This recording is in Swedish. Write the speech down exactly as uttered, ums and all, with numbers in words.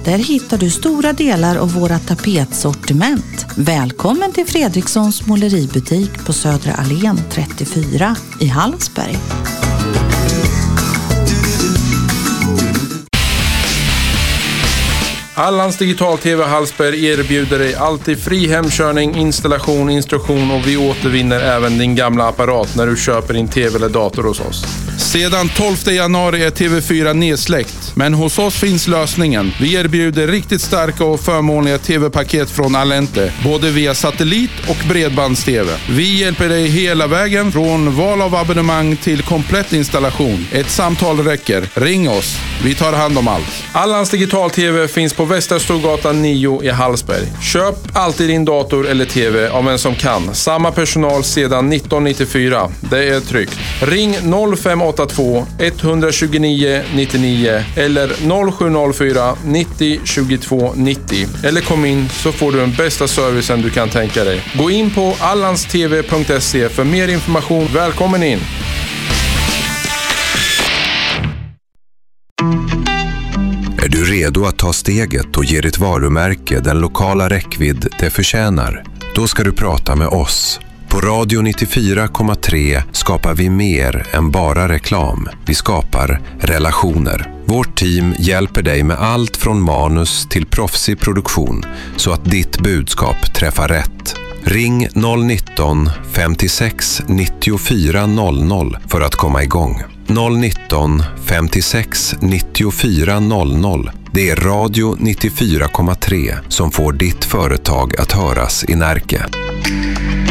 Där hittar du stora delar av våra tapetsortiment. Välkommen till Fredrikssons måleributik på Södra Allén trettiofyra i Hallsberg. Allans Digital-T V Hallsberg erbjuder dig alltid fri hemkörning, installation, instruktion och vi återvinner även din gamla apparat när du köper din tv eller dator hos oss. Sedan tolfte januari är T V fyra nedsläckt, men hos oss finns lösningen. Vi erbjuder riktigt starka och förmånliga tv-paket från Allente, både via satellit och bredbands-T V. Vi hjälper dig hela vägen från val av abonnemang till komplett installation. Ett samtal räcker. Ring oss. Vi tar hand om allt. Allans Digital-T V finns på Västra Storgatan nio i Hallsberg. Köp alltid din dator eller tv av en som kan. Samma personal sedan nittonhundranittiofyra. Det är tryggt. Ring noll fem åtta två ett två nio nio nio eller noll sju noll fyra nittio tjugotvå nittio. Eller kom in så får du den bästa servicen du kan tänka dig. Gå in på allanstv punkt se för mer information. Välkommen in! Är du redo att ta steget och ge ditt varumärke den lokala räckvidd det förtjänar? Då ska du prata med oss. På Radio nittiofyra komma tre skapar vi mer än bara reklam. Vi skapar relationer. Vårt team hjälper dig med allt från manus till proffsig produktion så att ditt budskap träffar rätt. Ring noll nitton femtiosex nittiofyra noll noll för att komma igång. noll nitton femtiosex nittiofyra noll noll. Det är Radio nittiofyra komma tre som får ditt företag att höras i Närke.